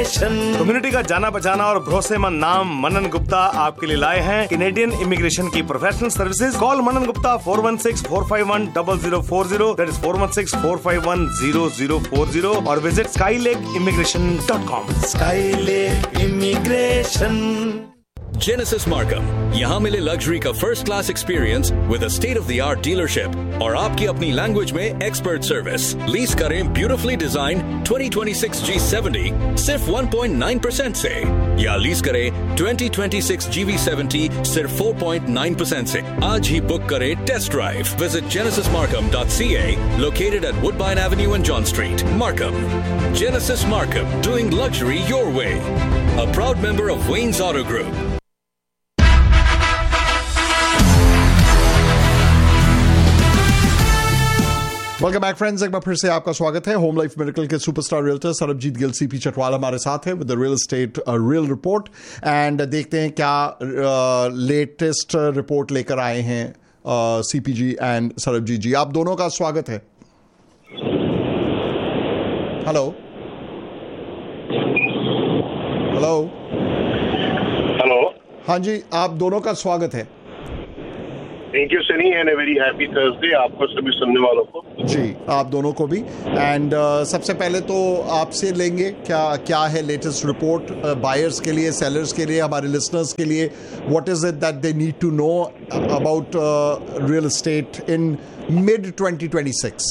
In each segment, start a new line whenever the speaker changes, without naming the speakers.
Immigration. Community का जाना पहचाना और भरोसेमंद नाम मनन गुप्ता आपके लिए लाए हैं कैनेडियन इमिग्रेशन की professional services. Call Manan Gupta 416-451-0040, that is 416-451-0040 और visit skylakeimmigration.com। Skylake Immigration।
Genesis Markham, यहाँ मिले लग्जरी का first class experience with a state of the art dealership और आपकी अपनी लैंग्वेज में एक्सपर्ट सर्विस। लीज करें ब्यूटिफुली डिजाइन 2026 G70 सिर्फ 1.9% से, या लीज करें 2026 GV70 सिर्फ 4.9% से। आज ही बुक करें test drive. Visit genesismarkham.ca, located at Woodbine Avenue and John Street, Markham. Genesis Markham, doing luxury your way. A proud member of Wayne's Auto Group.
Welcome back friends, एक बार फिर से आपका स्वागत है। होम लाइफ मिरेकल के superstar realtor Sarabjit Gill CP Chatwal हमारे साथ है with the real estate real report. And देखते हैं क्या लेटेस्ट रिपोर्ट लेकर आए हैं सीपीजी एंड सरबजीत जी। आप दोनों का स्वागत है। Hello hello
hello.
हाँ जी, आप दोनों का स्वागत है।
Thank you Sunny and a very happy Thursday आपको सभी सुनने वालों को।
जी, आप दोनों को भी। एंड सबसे पहले तो आपसे लेंगे क्या है लेटेस्ट रिपोर्ट बायर्स के लिए, सेलर्स के लिए, हमारे लिसनर्स के लिए। What is it that they need to know about real estate in mid 2026?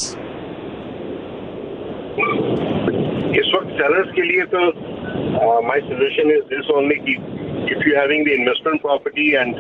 इस वक्त सेलर्स के लिए तो my suggestion is this only कि if you having the investment property and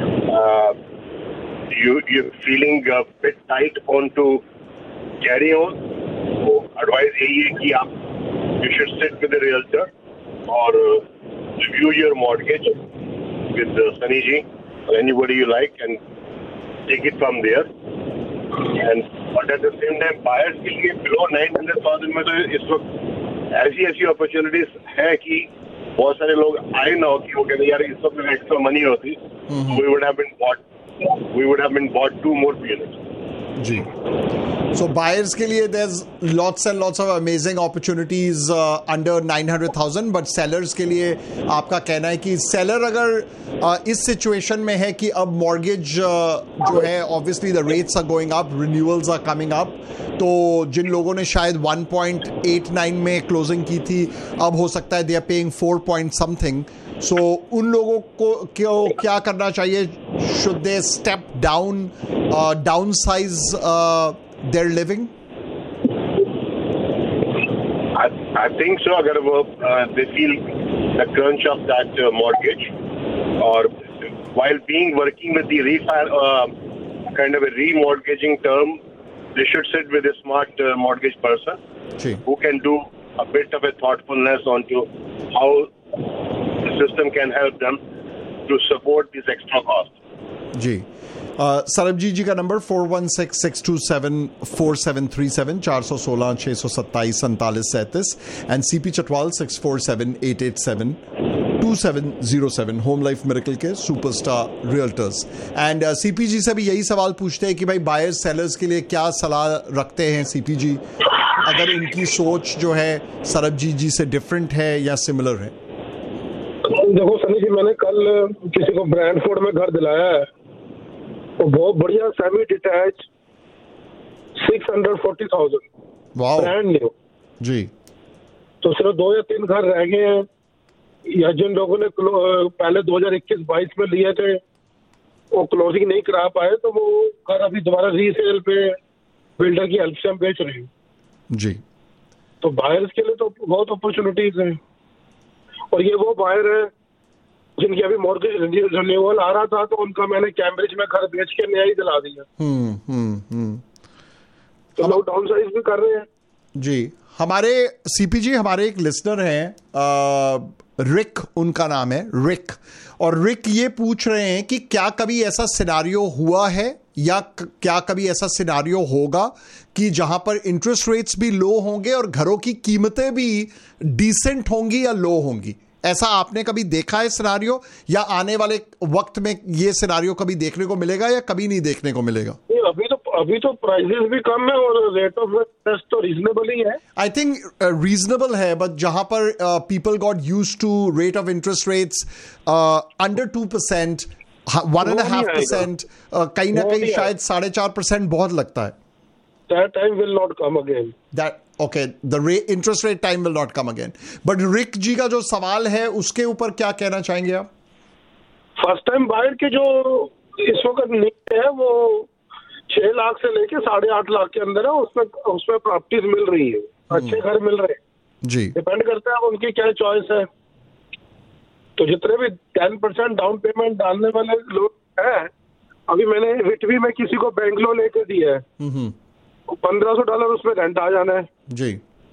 you're feeling a bit tight on to carry on, so advice यही है कि आप you should sit with the realtor or review your mortgage with Sunny ji or anybody you like and take it from there. And but at the same time buyers के लिए below 900,000 में तो इस वक्त ऐसी अपॉर्चुनिटीज है कि बहुत सारे लोग आए ना हो कि वो कहते यार इस वक्त एक्स्ट्रा मनी होती, we would have been bought 2 more units.
Ji, so buyers के लिए there's lots and lots of amazing opportunities under 900,000, but sellers के लिए आपका कहना है कि seller अगर इस situation में है कि अब mortgage जो है obviously the rates are going up, renewals are coming up, तो जिन लोगों ने शायद 1.89 में closing की थी अब हो सकता है they are paying 4 point something. So उन लोगों को क्या करना चाहिए? Should they step down, downsize their living?
I think so. अगर वो they feel the crunch of that mortgage, or while working with the kind of a remortgaging term, they should sit with a smart mortgage person who can do a bit of a thoughtfulness onto how the system can help them to support this extra cost.
जी, सरबजीत जी का number 416-627-4737 416-627-4737 and CP Chatwal 647-887-2707 home life miracle के superstar realtors. And CP जी से भी यही सवाल पूछते हैं कि भाई बायर्स सेलर्स के लिए क्या सलाह रखते हैं सीपी जी, अगर इनकी सोच जो है सरबजीत जी से डिफरेंट है या सिमिलर है?
देखो सनी जी, मैंने कल किसी को ब्रैंडफोर्ड में घर दिलाया है, वो बहुत बढ़िया सेमी डिटैच 640,000 ब्रांड न्यू जी। तो सिर्फ 2 या 3 घर रह गए हैं, या जिन लोगों ने पहले 2021-22 में लिए थे वो क्लोजिंग नहीं करा पाए, तो वो घर अभी दोबारा रीसेल पे बिल्डर की हेल्प से हम बेच रहे हैं
जी।
तो बायर्स के लिए तो बहुत अपॉर्चुनिटीज हैं, और ये वो बायर है जिनकी अभी मॉर्गेज रिन्यूअल आ रहा था, तो उनका मैंने कैम्ब्रिज में घर बेच के नया ही दिला दिया। तो लोग डाउन साइज भी कर रहे हैं
जी। हमारे सीपीजी, हमारे एक लिसनर हैं रिक, उनका नाम है रिक, और रिक ये पूछ रहे हैं कि क्या कभी ऐसा सिनारियो हुआ है या क्या कभी ऐसा सिनारियो होगा कि जहां पर इंटरेस्ट रेट्स भी लो होंगे और घरों की कीमतें भी डिसेंट होंगी या लो होंगी? ऐसा आपने कभी देखा है सिनारियो, या आने वाले वक्त में ये सिनारियो कभी देखने को मिलेगा या कभी नहीं देखने को मिलेगा?
अभी तो प्राइसेस भी कम है और रेट ऑफ इंटरेस्ट तो रीजनेबल ही है.
आई थिंक रीजनेबल है, बट जहां पर people got used to rate of interest rates under 2%, 1.5%, कहीं ना कहीं शायद 4.5% बहुत लगता है.
That time will not come again.
The interest rate time will not come again. But रिक जी का जो सवाल है उसके ऊपर क्या कहना चाहेंगे आप?
फर्स्ट टाइम बायर के जो इस वक्त नीड है वो 6 लाख से लेके 8.5 लाख के अंदर है. उसमें प्रॉपर्टीज मिल रही है, अच्छे घर मिल रहे हैं
जी.
डिपेंड करता है उनकी क्या चॉइस है. तो जितने भी 10% डाउन पेमेंट डालने वाले लोग हैं, अभी मैंने विटवी में किसी को बैंक लोन लेके दिया है, $1,500 उसमें रेंट आ जाना है
जी.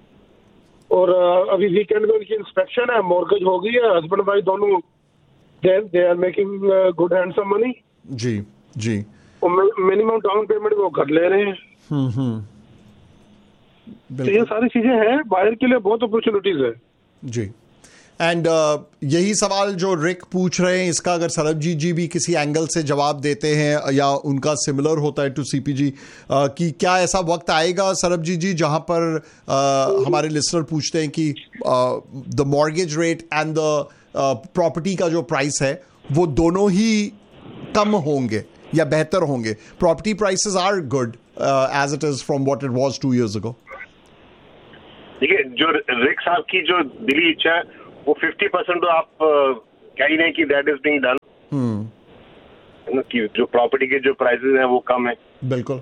और अभी वीकेंड में उनकी इंस्पेक्शन है, मॉर्गेज हो गई है, हस्बैंड वाइफ दोनों they are making good handsome money
ji ji.
Minimum down payment वो कर ले रहे हैं. तो ये सारी चीजें हैं, बायर के लिए बहुत अपॉर्चुनिटीज है
जी. एंड यही सवाल जो रिक पूछ रहे हैं, इसका अगर सरबजीत जी भी किसी एंगल से जवाब देते हैं या उनका सिमिलर होता है टू सीपीजी, कि क्या ऐसा वक्त आएगा सरबजीत जी जहां पर हमारे लिसनर पूछते हैं कि the mortgage rate and the property का जो प्राइस है वो दोनों ही कम होंगे या बेहतर होंगे? Property prices are good as it is from what it was 2 years ago.
देखिए, जो रिक साहब की जो दिली इच्छा है वो 50% तो आप कह ही नहीं कि दैट इज बीइंग डन, कि जो प्रॉपर्टी के जो प्राइसेस हैं वो कम है.
बिल्कुल.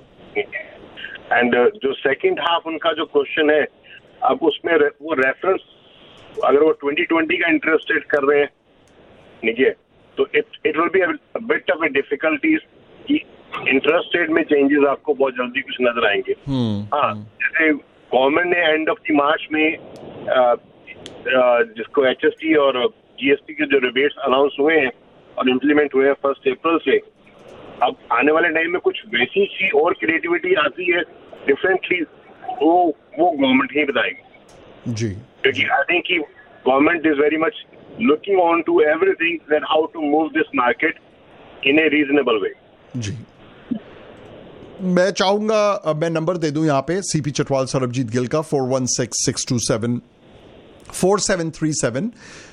एंड जो सेकंड हाफ उनका जो क्वेश्चन है, अब उसमें वो रेफरेंस अगर वो 2020 का इंटरेस्ट रेट कर रहे हैं, ठीक है, तो it will be a bit of A difficulties कि इंटरेस्ट रेट में चेंजेस आपको बहुत जल्दी कुछ नजर आएंगे. हाँ, जैसे गवर्नमेंट ने एंड ऑफ द मार्च में जिसको HST और GST के जो रिबेट्स अनाउंस हुए हैं और इम्प्लीमेंट हुए हैं 1 अप्रैल से, अब आने वाले टाइम में कुछ वैसी सी और क्रिएटिविटी आती है डिफरेंटली, वो गवर्नमेंट ही बताएगी
जी.
क्योंकि आई थिंक कि government is very much looking on to everything that how to move this market in A reasonable वे
जी. मैं चाहूंगा मैं नंबर दे दूं यहाँ पे सीपी चटवाल सरबजीत गिल का 4166274737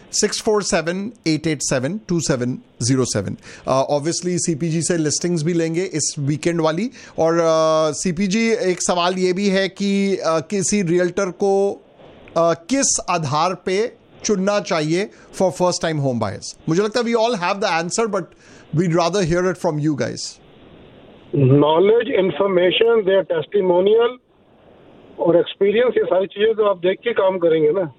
647-887-2707. ऑब्वियसली सीपीजी से लिस्टिंग्स भी लेंगे इस वीकेंड वाली. और सीपीजी एक सवाल ये भी है कि किसी रियल्टर को किस आधार पे चुनना चाहिए for first time home buyers? मुझे लगता है we all have the answer, but weed rather here it from you guys.
Knowledge, information, there testimonial और एक्सपीरियंस, ये सारी चीजें तो आप देख के काम करेंगे ना.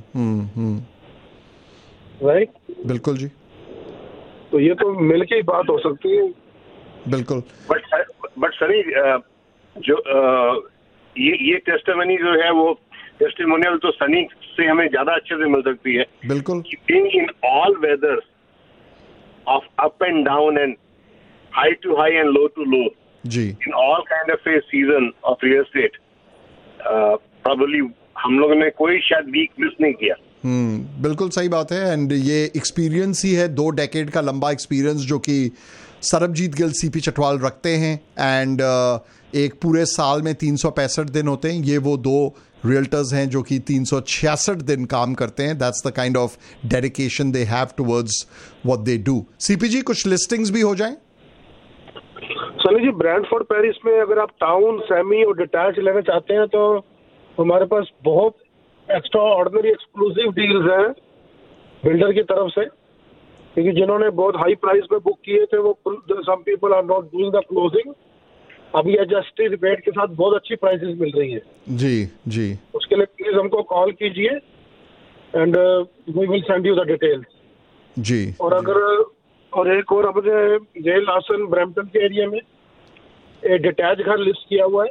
राइट.
बिल्कुल जी.
तो ये तो मिलके ही बात हो सकती है.
बिल्कुल.
बट सनी, जो ये टेस्टिमोनी जो है वो टेस्टिमोनियल तो सनी से हमें ज्यादा अच्छे से मिल सकती है.
बिल्कुल.
Being in all weathers of up and down and high to high and low to low
ji,
in all kind of a season of real estate, probably हम लोगों ने कोई शायद वीक मिस नहीं किया.
बिल्कुल सही बात है. एंड ये एक्सपीरियंस ही है, 2 डेकेड का लंबा एक्सपीरियंस जो कि सरबजीत गिल सीपी चटवाल रखते हैं. एंड एक पूरे साल में 365 दिन होते हैं. ये वो 2 रियल्टर्स हैं जो कि 366 दिन काम करते हैं. That's the kind of dedication they have towards what they do. सीपीजी, कुछ लिस्टिंग्स भी हो जाएं?
सनी जी, ब्रैंडफोर्ड पेरिस में अगर आप टाउन, सेमी और डिटैच लेना चाहते हैं तो हमारे पास बहुत एक्स्ट्रा ऑर्डिनरी एक्सक्लूसिव डील्स हैं बिल्डर की तरफ से, क्योंकि जिन्होंने बहुत हाई प्राइस पे बुक किए थे वो some people are not doing the closing. अभी एडजस्टेड रेट के साथ बहुत अच्छी प्राइसेस मिल रही है.
जी जी. उसके
लिए प्लीज हमको कॉल कीजिए and we will send you the details
जी.
और एक और अपने जेल आसन ब्रैम्पटन के एरिया में एक डिटैच घर लिस्ट किया हुआ है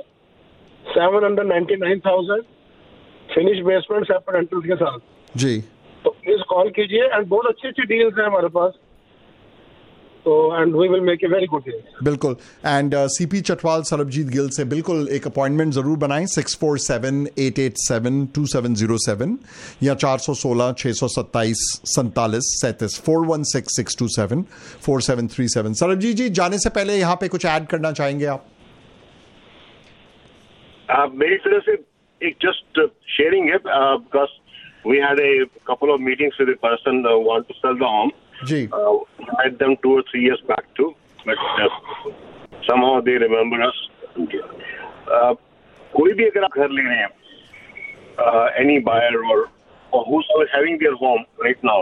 799,000 फिनिश बेसमेंट सेपरेट एंट्रेंस के साथ
जी.
तो प्लीज कॉल कीजिए एंड बहुत अच्छी अच्छी डील्स हैं हमारे पास. तो and we will make a very good deal.
बिल्कुल. एंड सीपी चटवाल सरबजीत गिल से बिल्कुल एक अपॉइंटमेंट जरूर बनाएं. 647-887-2707 या 416-627-4737 416-627-4737. सरबजीत जी, जाने से पहले यहाँ पे कुछ ऐड करना चाहेंगे आप?
मेरी तरफ से एक जस्ट शेयरिंग है, because we had a couple of meetings with the person want to cell the home.
Ji.
Had them 2 or 3 years back too, but somehow they remember us. कोई भी अगर आप घर ले रहे हैं, any buyer or who's having their home right now,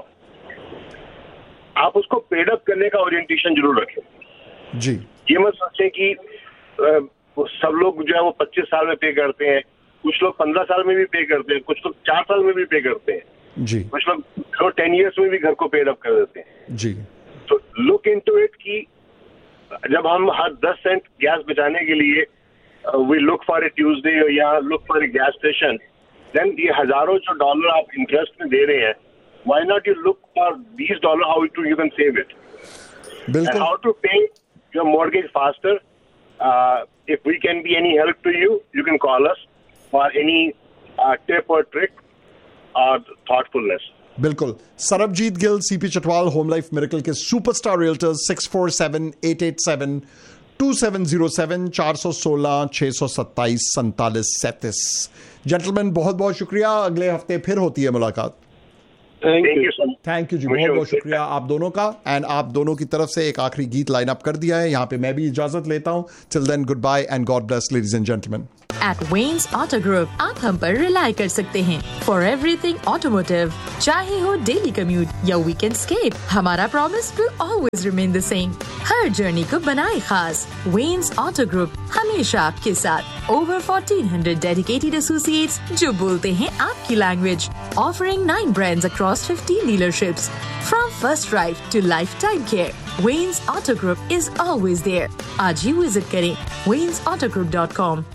आप उसको पेड अप करने का ओरिएंटेशन जरूर रखें.
जी.
ये मत सोचें कि सब लोग जो है वो 25 साल में पे करते हैं, कुछ लोग 15 साल में भी पे करते हैं, कुछ लोग 4 साल में भी पे करते हैं.
जी.
कुछ लोग 10 years में भी घर को पेड अप कर देते हैं.
जी.
तो लुक इनटू इट कि जब हम हर 10 सेंट गैस बचाने के लिए we look for a Tuesday या look for a gas station, then ये हजारों जो डॉलर आप इंटरेस्ट में दे रहे हैं, why not you look for these dollar how you can save it and how to पे your mortgage faster. If we can be any help to you, you can call us for any tip और trick और thoughtfulness.
बिल्कुल. Sarabjit Gill, CP Chatwal, home life miracle के superstar realtors. 647-887-2707 416-627-4737. Gentleman, बहुत बहुत शुक्रिया. अगले हफ्ते फिर होती है मुलाकात.
Thank you sir.
Thank you जी, बहुत बहुत शुक्रिया आप दोनों का. एंड आप दोनों की तरफ से एक आखिरी गीत लाइन अप कर दिया है. यहाँ पे मैं भी इजाजत लेता हूँ. Till then, good bye and God bless ladies and gentleman.
At Wayne's Auto Group आप हम पर रिलाई कर सकते हैं for everything automotive. चाहे हो डेली कम्यूट या वीकेंड स्केप, हमारा promise will always remain the same. Her journey को बनाए खास. Wayne's Auto Group हमेशा आपके साथ. Over 1400 dedicated associates जो बोलते हैं आपकी language. Offering 9 brands across 15 dealerships. From first drive to lifetime care, Wayne's Auto Group is always there. आज ही विजिट करें waynesautogroup.com.